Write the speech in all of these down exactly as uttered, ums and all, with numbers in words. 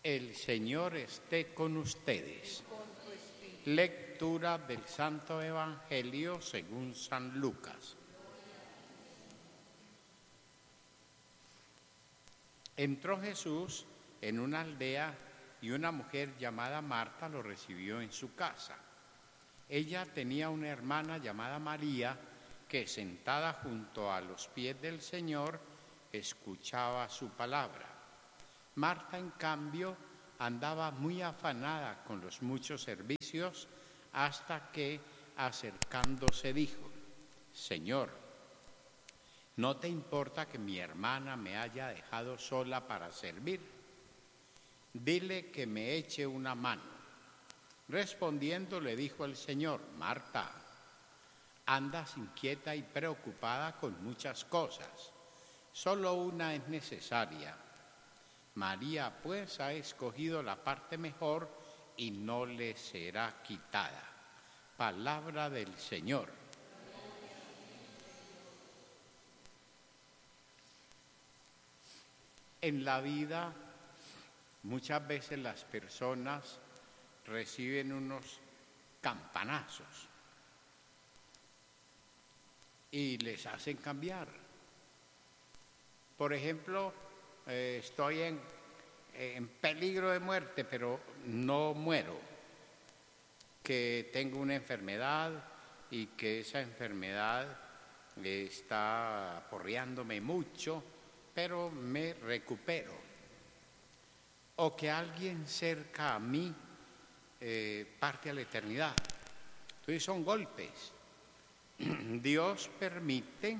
El Señor esté con ustedes. Lectura del Santo Evangelio según San Lucas. Entró Jesús en una aldea y una mujer llamada Marta lo recibió en su casa. Ella tenía una hermana llamada María que, sentada junto a los pies del Señor, escuchaba su palabra. Marta, en cambio, andaba muy afanada con los muchos servicios hasta que, acercándose, dijo: Señor, ¿no te importa que mi hermana me haya dejado sola para servir? Dile que me eche una mano. Respondiendo, le dijo el Señor: Marta, andas inquieta y preocupada con muchas cosas. Solo una es necesaria. María, pues, ha escogido la parte mejor y no le será quitada. Palabra del Señor. En la vida, muchas veces las personas reciben unos campanazos y les hacen cambiar. Por ejemplo, eh, estoy en, en peligro de muerte, pero no muero. Que tengo una enfermedad y que esa enfermedad está aporreándome mucho, pero me recupero. O que alguien cerca a mí eh, parte a la eternidad. Entonces son golpes. Dios permite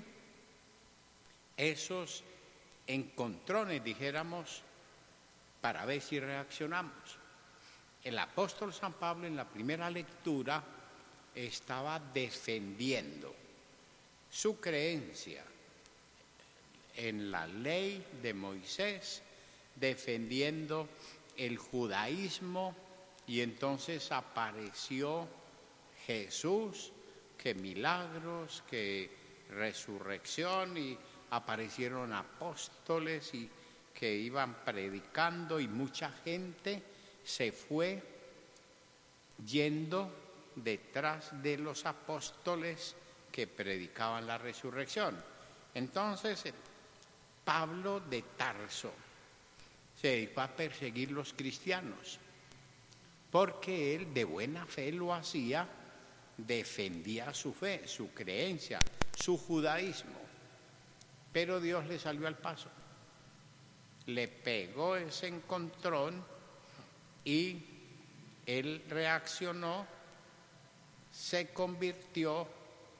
esos encontrones, dijéramos, para ver si reaccionamos. El apóstol San Pablo en la primera lectura estaba defendiendo su creencia en la ley de Moisés, defendiendo el judaísmo, y entonces apareció Jesús, que milagros, que resurrección, y aparecieron apóstoles y que iban predicando, y mucha gente se fue yendo detrás de los apóstoles que predicaban la resurrección. Entonces, Pablo de Tarso se dedicó a perseguir los cristianos, porque él de buena fe lo hacía, defendía su fe, su creencia, su judaísmo. Pero Dios le salió al paso, le pegó ese encontrón y él reaccionó, se convirtió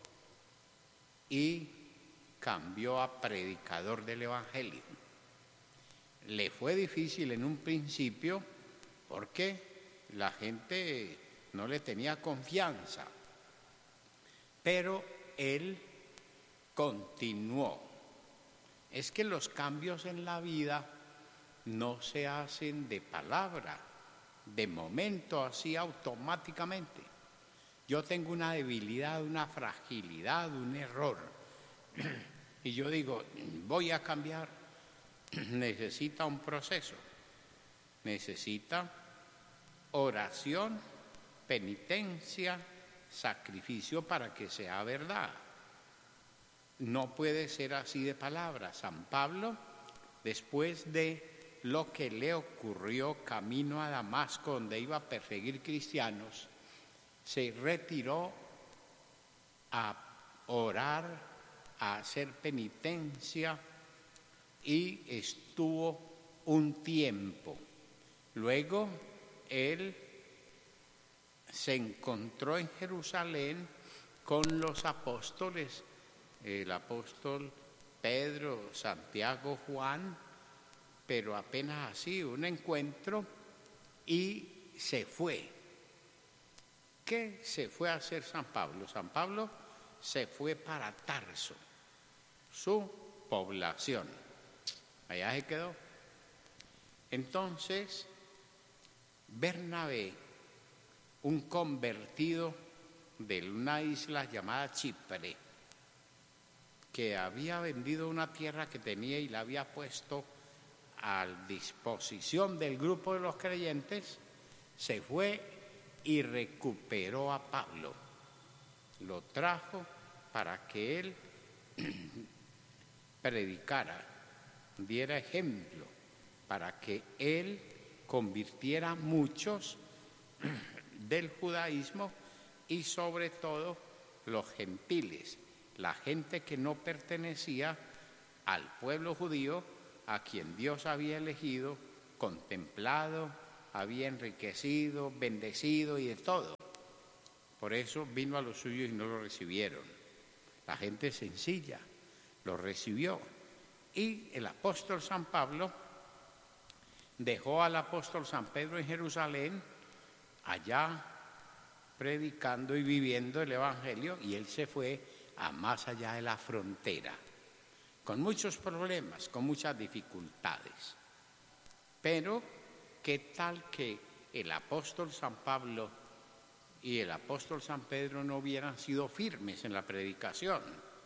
y cambió a predicador del Evangelio. Le fue difícil en un principio porque la gente no le tenía confianza, pero él continuó. Es que los cambios en la vida no se hacen de palabra, de momento, así automáticamente. Yo tengo una debilidad, una fragilidad, un error, y yo digo, voy a cambiar. Necesita un proceso, necesita oración, penitencia, sacrificio para que sea verdad. No puede ser así de palabra. San Pablo, después de lo que le ocurrió camino a Damasco, donde iba a perseguir cristianos, se retiró a orar, a hacer penitencia, y estuvo un tiempo. Luego él se encontró en Jerusalén con los apóstoles, el apóstol Pedro, Santiago, Juan, pero apenas así, un encuentro, y se fue. ¿Qué se fue a hacer San Pablo? San Pablo se fue para Tarso, su población. Allá se quedó. Entonces, Bernabé, un convertido de una isla llamada Chipre, que había vendido una tierra que tenía y la había puesto a disposición del grupo de los creyentes, se fue y recuperó a Pablo. Lo trajo para que él predicara, diera ejemplo, para que él convirtiera a muchos del judaísmo y sobre todo los gentiles, la gente que no pertenecía al pueblo judío, a quien Dios había elegido, contemplado, había enriquecido, bendecido y de todo. Por eso vino a los suyos y no lo recibieron. La gente sencilla lo recibió. Y el apóstol San Pablo dejó al apóstol San Pedro en Jerusalén, allá predicando y viviendo el evangelio, y él se fue a más allá de la frontera, con muchos problemas, con muchas dificultades. Pero, ¿qué tal que el apóstol San Pablo y el apóstol San Pedro no hubieran sido firmes en la predicación,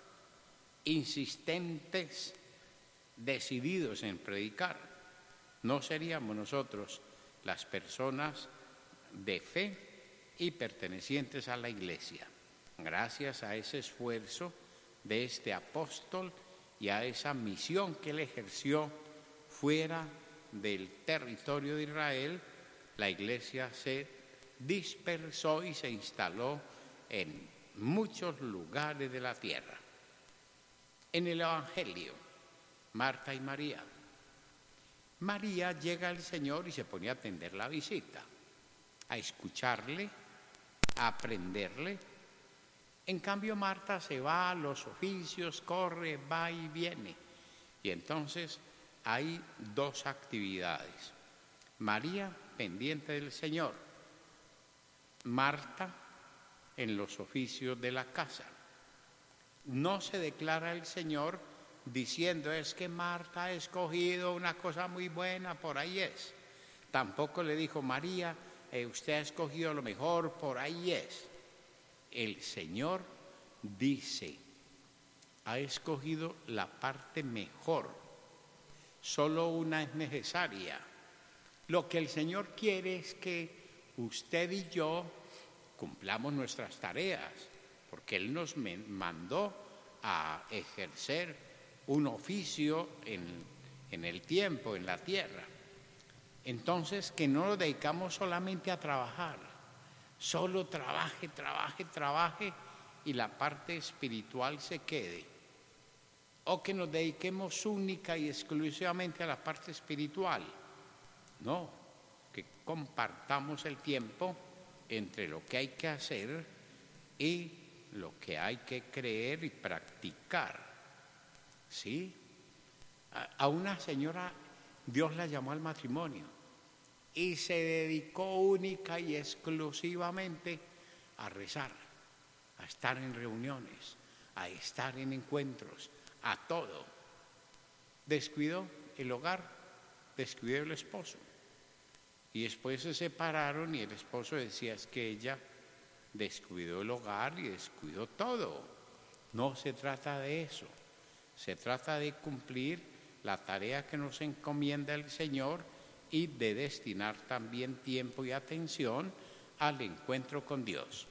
insistentes, decididos en predicar? No seríamos nosotros las personas de fe y pertenecientes a la iglesia. Gracias a ese esfuerzo de este apóstol y a esa misión que él ejerció fuera del territorio de Israel, la iglesia se dispersó y se instaló en muchos lugares de la tierra. En el Evangelio, Marta y María. María llega al Señor y se pone a atender la visita, a escucharle, a aprenderle. En cambio, Marta se va a los oficios, corre, va y viene. Y entonces hay dos actividades. María pendiente del Señor, Marta en los oficios de la casa. No se declara el Señor diciendo es que Marta ha escogido una cosa muy buena, por ahí es. Tampoco le dijo María, eh, usted ha escogido lo mejor, por ahí es. El Señor dice, ha escogido la parte mejor, solo una es necesaria. Lo que el Señor quiere es que usted y yo cumplamos nuestras tareas, porque Él nos mandó a ejercer un oficio en, en el tiempo, en la tierra. Entonces, que no nos dedicamos solamente a trabajar, solo trabaje, trabaje, trabaje y la parte espiritual se quede. O que nos dediquemos única y exclusivamente a la parte espiritual. No, que compartamos el tiempo entre lo que hay que hacer y lo que hay que creer y practicar. ¿Sí? A una señora Dios la llamó al matrimonio y se dedicó única y exclusivamente a rezar, a estar en reuniones, a estar en encuentros, a todo. Descuidó el hogar, descuidó el esposo. Y después se separaron y el esposo decía es que ella descuidó el hogar y descuidó todo. No se trata de eso. Se trata de cumplir la tarea que nos encomienda el Señor y de destinar también tiempo y atención al encuentro con Dios.